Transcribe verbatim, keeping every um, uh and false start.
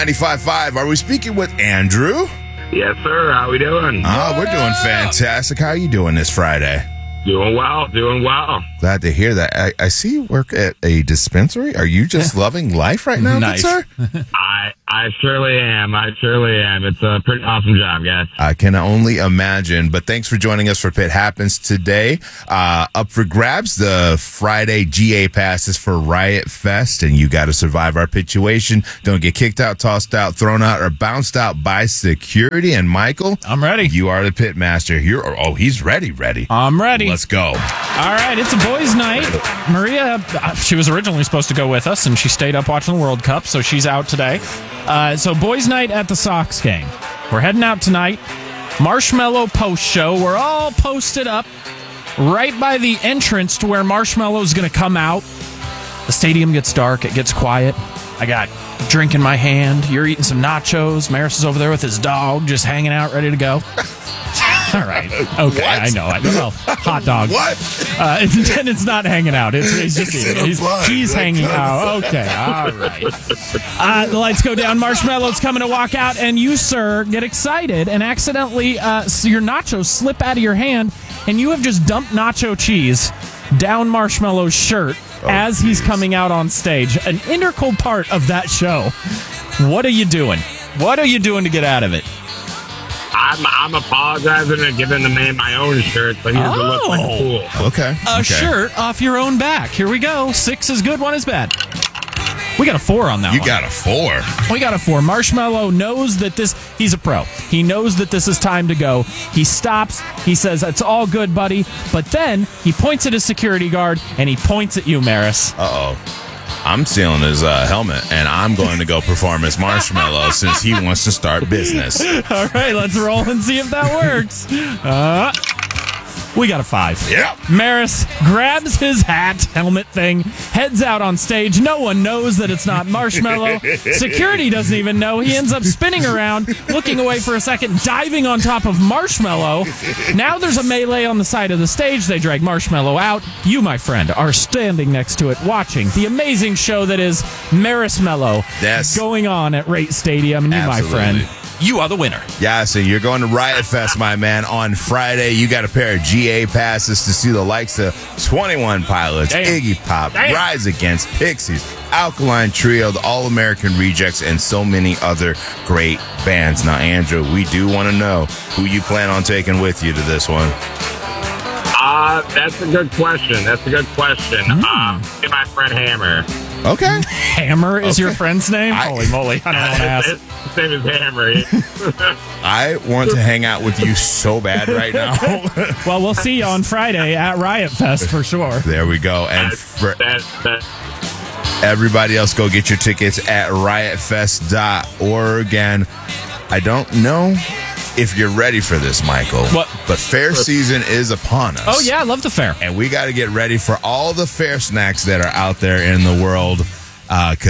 ninety-five point five. Are we speaking with Andrew? Yes, sir. How we doing? Oh, we're doing fantastic. How are you doing this Friday? Doing well. Doing well. Glad to hear that. I, I see you work at a dispensary. Are you just loving life right now, Nice. good sir? I I surely am. I surely am. It's a pretty awesome job, guys. I can only imagine. But thanks for joining us for Pit Happens today. Uh, up for grabs, the Friday G A passes for Riot Fest, and you got to survive our situation. Don't get kicked out, tossed out, thrown out, or bounced out by security. And Michael, I'm ready. you are the pit master. You're oh, he's ready, ready. I'm ready. Let's go. All right, it's a boys' night. Maria, uh, she was originally supposed to go with us, and she stayed up watching the World Cup, so she's out today. Uh, so boys' night at the Sox game. We're heading out tonight. Marshmallow post show. We're all posted up right by the entrance to where Marshmallow's going to come out. The stadium gets dark. It gets quiet. I got a drink in my hand. You're eating some nachos. Maris is over there with his dog, just hanging out, ready to go. All right. Okay, What? I know. I know. Well, hot dog. What? Uh, it's, and it's not hanging out. It's, it's just eating. He's, he's hanging out. Okay. All right. Uh, the lights go down. Marshmallow's coming to walk out, and you, sir, get excited and accidentally uh, so your nachos slip out of your hand, and you have just dumped nacho cheese down Marshmallow's shirt Oh, as he's geez. coming out on stage. An integral part of that show. What are you doing? What are you doing to get out of it? I'm I'm apologizing and giving the man my own shirt, so he doesn't look like a fool. Okay. A okay. shirt off your own back. Here we go. Six is good, one is bad. We got a four on that You one. got a four. We got a four. Marshmallow knows that this, he's a pro. He knows that this is time to go. He stops. He says, it's all good, buddy. But then he points at his security guard and he points at you, Maris. Uh-oh. I'm stealing his uh, helmet, and I'm going to go perform as Marshmallow since he wants to start business. All right, let's roll and see if that works. Uh, we got a five. Yep. Maris grabs his hat, helmet thing, heads out on stage. No one knows that it's not Marshmallow. Security doesn't even know. He ends up spinning around, looking away for a second, diving on top of Marshmallow. Now there's a melee on the side of the stage. They drag Marshmallow out. You, my friend, are standing next to it, watching the amazing show that is Maris Mellow Yes. going on at Rate Stadium. And you, Absolutely. my friend, you are the winner. Yeah, so you're going to Riot Fest, my man, on Friday. You got a pair of G A passes to see the likes of twenty-one Pilots, Damn. Iggy Pop, Damn. Rise Against, Pixies, Alkaline Trio, the All-American Rejects, and so many other great bands. Now, Andrew, we do want to know who you plan on taking with you to this one. Uh, that's a good question. That's a good question. Mm. Um, and my friend Hammer. Okay. Hammer is Okay. your friend's name? I- Holy moly, I don't want to ask. His name is Hammer. I want to hang out with you so bad right now. Well, we'll see you on Friday at Riot Fest for sure. There we go. And That's, for that's, that's, everybody else, go get your tickets at riot fest dot org. And I don't know if you're ready for this, Michael. What? But fair season is upon us. Oh, yeah, I love the fair. And we got to get ready for all the fair snacks that are out there in the world. Because